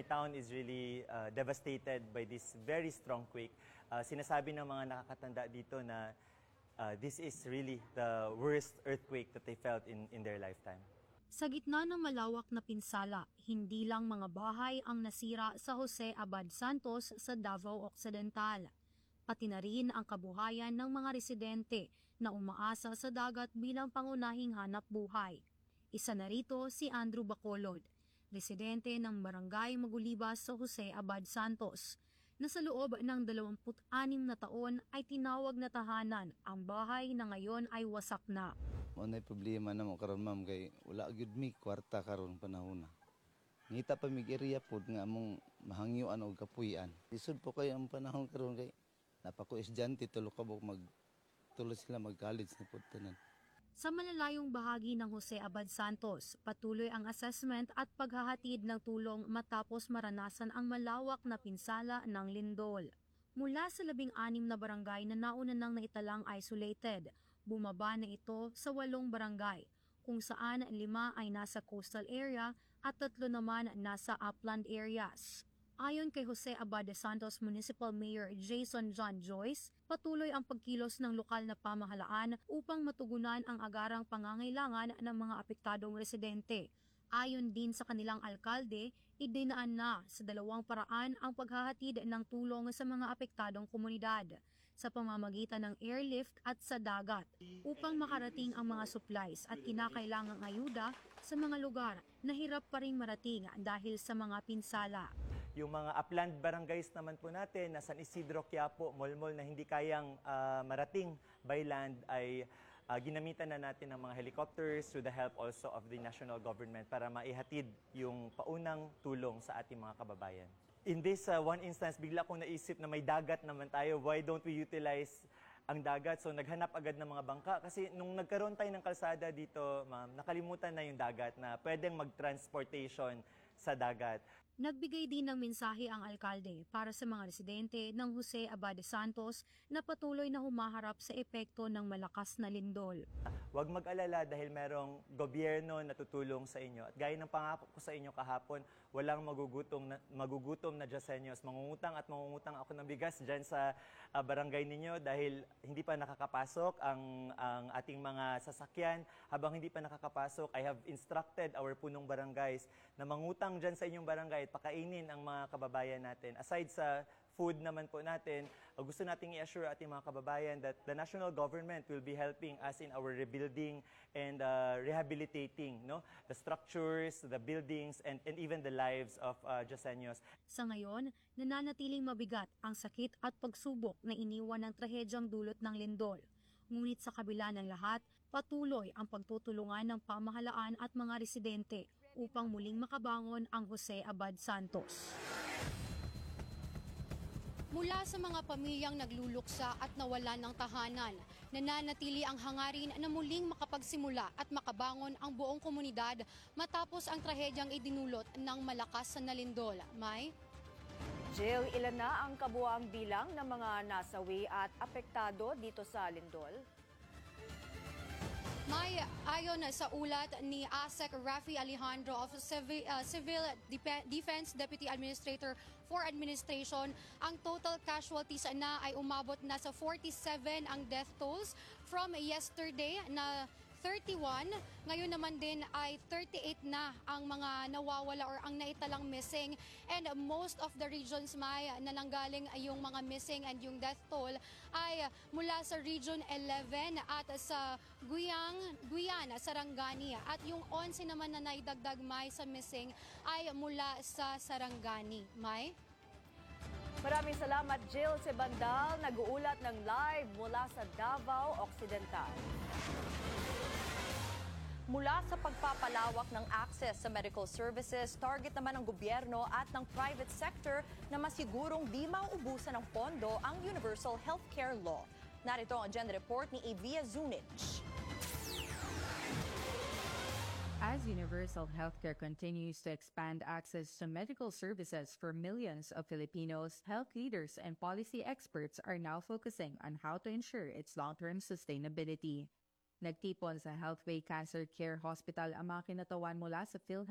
my town is really devastated by this very strong quake. Sinasabi ng mga nakakatanda dito na this is really the worst earthquake that they felt in their lifetime. Sa gitna ng malawak na pinsala, hindi lang mga bahay ang nasira sa Jose Abad Santos sa Davao Occidental. Pati na rin ang kabuhayan ng mga residente na umaasa sa dagat bilang pangunahing hanap buhay. Isa na rito si Andrew Bacolod, residente ng Barangay Magulibas sa Jose Abad Santos, na sa loob ng 26 na taon ay tinawag na tahanan ang bahay na ngayon ay wasak na. May problema na mo karon ma'am kay wala gyud mi kwarta karon panahon na. Ngita pa mig area pod nga among mahangyoan og kapuy-an. Lisod po kay ang panahon karon kay napako estudyante tulo ka tulo sila mag-college na pod tanan. Sa malalayong bahagi ng Jose Abad Santos, patuloy ang assessment at paghahatid ng tulong matapos maranasan ang malawak na pinsala ng lindol. Mula sa 16 na barangay na nauna nang naitalang isolated, bumaba na ito sa 8 barangay, kung saan 5 ay nasa coastal area at 3 naman nasa upland areas. Ayon kay Jose Abad de Santos Municipal Mayor Jason John Joyce, patuloy ang pagkilos ng lokal na pamahalaan upang matugunan ang agarang pangangailangan ng mga apektadong residente. Ayon din sa kanilang alkalde, idinaan na sa 2 paraan ang paghahatid ng tulong sa mga apektadong komunidad, sa pamamagitan ng airlift at sa dagat, upang makarating ang mga supplies at kinakailangang ayuda sa mga lugar na hirap pa ring marating dahil sa mga pinsala. Yung mga upland barangays naman po natin na San Isidro, Quiapo, Molmol na hindi kayang marating by land ay ginamitan na natin ng mga helicopters with the help also of the national government para maihatid yung paunang tulong sa ating mga kababayan. In this one instance, bigla kong naisip na may dagat naman tayo. Why don't we utilize ang dagat? So naghanap agad ng mga bangka kasi nung nagkaroon tayo ng kalsada dito, ma'am, nakalimutan na yung dagat na pwedeng mag-transportation sa dagat. Nagbigay din ng mensahe ang alkalde para sa mga residente ng Jose Abad de Santos na patuloy na humaharap sa epekto ng malakas na lindol. Huwag mag-alala dahil merong gobyerno na tutulong sa inyo. At gaya ng pangako ko sa inyo kahapon, walang magugutom na Diyoseños. Mangungutang ako ng bigas dyan sa barangay ninyo dahil hindi pa nakakapasok ang ating mga sasakyan. Habang hindi pa nakakapasok, I have instructed our punong barangays na mangutang dyan sa inyong barangay at pakainin ang mga kababayan natin. Aside sa food naman po natin, gusto nating i-assure ating mga kababayan that the national government will be helping us in our rebuilding and rehabilitating the structures, the buildings, and even the lives of Diyoseños. Sa ngayon, nananatiling mabigat ang sakit at pagsubok na iniwan ng trahedyang dulot ng lindol. Ngunit sa kabila ng lahat, patuloy ang pagtutulungan ng pamahalaan at mga residente upang muling makabangon ang Jose Abad Santos. Mula sa mga pamilyang nagluluksa at nawalan ng tahanan, nananatili ang hangarin na muling makapagsimula at makabangon ang buong komunidad matapos ang trahedyang idinulot ng malakas na lindol. May? Jill, ilan na ang kabuuang bilang ng mga nasawi at apektado dito sa lindol? May ayon sa ulat ni ASEC Rafi Alejandro of Civil Defense Deputy Administrator for Administration, ang total casualties na ay umabot na sa 47 ang death tolls from yesterday na 31. Ngayon naman din ay 38 na ang mga nawawala or ang naitalang missing. And most of the regions may nananggaling yung mga missing and yung death toll ay mula sa Region 11 at sa Guyana, Sarangani. At yung 11 naman na naidagdag may sa missing ay mula sa Sarangani. May? Maraming salamat, Jill Sebandal, nag-uulat ng live mula sa Davao Occidental. Mula sa pagpapalawak ng access sa medical services, target naman ng gobyerno at ng private sector na masigurong di mauubusan ng pondo ang Universal Healthcare Law. Narito ang agenda report ni Evia Zunich. As universal healthcare continues to expand access to medical services for millions of Filipinos, health leaders and policy experts are now focusing on how to ensure its long-term sustainability. Nagtipon sa Healthway Cancer Care Hospital ang mga kinatawan mula sa PhilHealth